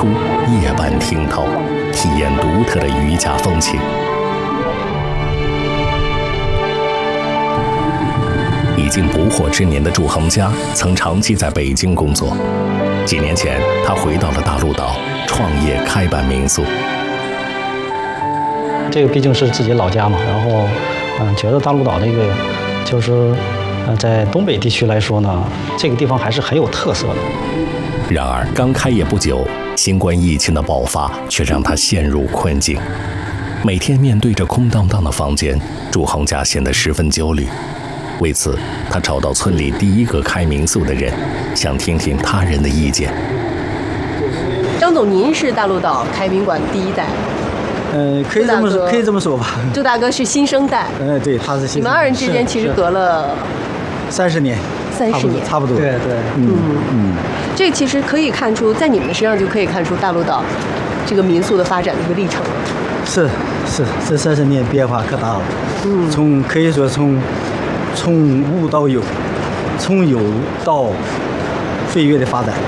出，夜半听涛，体验独特的渔家风情。已经不惑之年的祝恒家曾长期在北京工作，几年前他回到了大陆岛，创业开办民宿。 这个毕竟是自己老家嘛，然后觉得大陆岛这个就是在东北地区来说呢，这个地方还是很有特色的。 然而刚开业不久，新冠疫情的爆发却让他陷入困境。每天面对着空荡荡的房间，祝恒家显得十分焦虑。为此，他找到村里第一个开民宿的人，想听听他人的意见。 张总，您是大陆岛开宾馆第一代。 可以这么说吧。 祝大哥是新生代。 对，他是新生代。 你们二人之间其实隔了 30年 ，30年， 差不多。对。 这其实可以看出，在你们身上就可以看出大陆岛这个民宿的发展的一个历程。 是，这30年变化可大了。可以说从无到有，从有到飞跃的发展。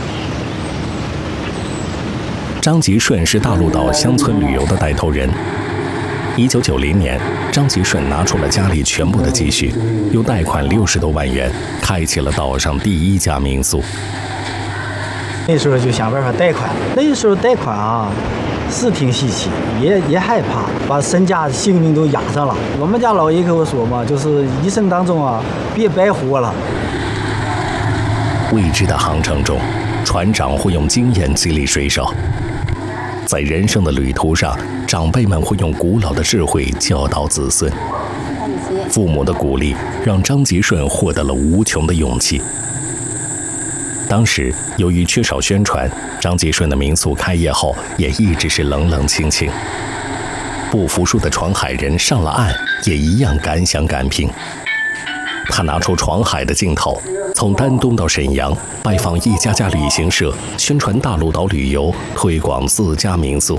张吉顺是大陆岛乡村旅游的带头人。1990年，张吉顺拿出了家里全部的积蓄，又贷款60多万元，开启了岛上第一家民宿。 那时候就想办法贷款，那时候贷款啊，是挺稀奇，也害怕，把身家性命都押上了。我们家老爷跟我说嘛，就是一生当中啊，别白活了。 未知的航程中，船长会用经验激励水手。在人生的旅途上，长辈们会用古老的智慧教导子孙。父母的鼓励让张吉顺获得了无穷的勇气。当时由于缺少宣传，张吉顺的民宿开业后也一直是冷冷清清。不服输的闯海人上了岸，也一样敢想敢拼。他拿出闯海的劲头，从丹东到沈阳，拜访一家家旅行社，宣传大陆岛旅游，推广自家民宿。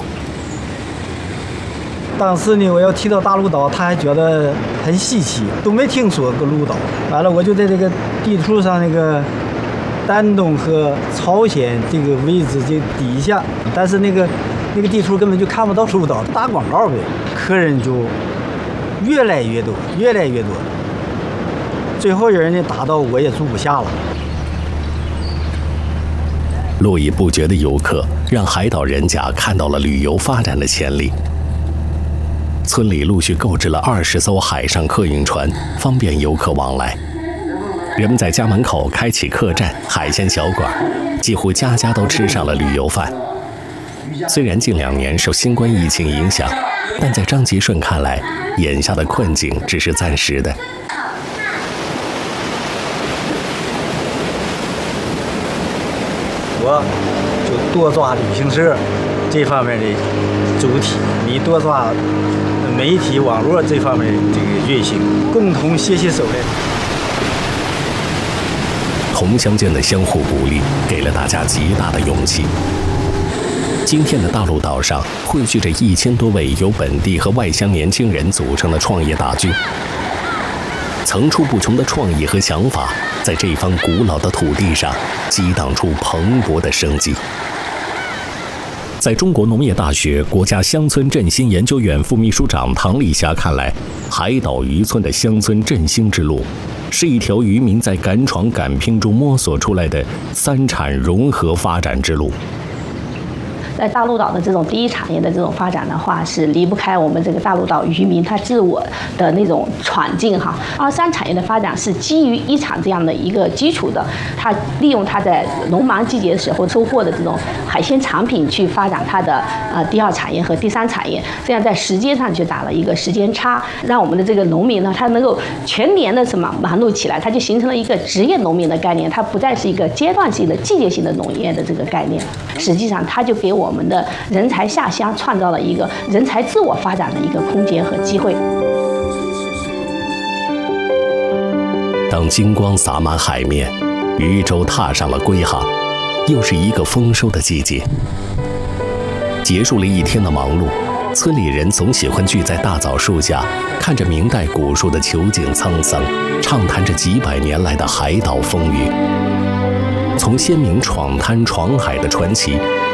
当时呢，我要提到大陆岛，他还觉得很稀奇，都没听说过陆岛。完了，我就在这个地图上那个丹东和朝鲜这个位置这底下，但是那个地图根本就看不到陆岛，打广告呗，客人就越来越多。最后人家打到我也住不下了。 络绎不绝的游客让海岛人家看到了旅游发展的潜力。村里陆续购置了20艘海上客运船，方便游客往来。人们在家门口开启客栈、海鲜小馆，几乎家家都吃上了旅游饭。虽然近2年受新冠疫情影响，但在张吉顺看来，眼下的困境只是暂时的。 我就多抓旅行社这方面的主体，你多抓媒体网络这方面的这个运行，共同携起手来。 同乡间的相互鼓励，给了大家极大的勇气。今天的大陆岛上汇聚着1000多位由本地和外乡年轻人组成的创业大军，层出不穷的创意和想法，在这方古老的土地上激荡出蓬勃的生机。在中国农业大学国家乡村振兴研究院副秘书长唐丽霞看来，海岛渔村的乡村振兴之路，是一条渔民在敢闯敢拼中摸索出来的3产融合发展之路。 在大陆岛的这种第一产业的这种发展的话，是离不开我们这个大陆岛渔民他自我的那种闯劲哈。2、3产业的发展是基于1产这样的一个基础的，他利用他在农忙季节时候收获的这种海鲜产品去发展它的第2产业和第3产业，这样在时间上就打了一个时间差，让我们的这个农民呢，他能够全年的忙碌起来，他就形成了一个职业农民的概念，它不再是一个阶段性的季节性的农业的这个概念，实际上它就给我们的人才下乡创造了一个人才自我发展的一个空间和机会。 当金光洒满海面，渔舟踏上了归航，又是一个丰收的季节。结束了一天的忙碌，村里人总喜欢聚在大枣树下，看着明代古树的遒景沧桑，畅谈着几百年来的海岛风雨。从先民闯滩闯海的传奇，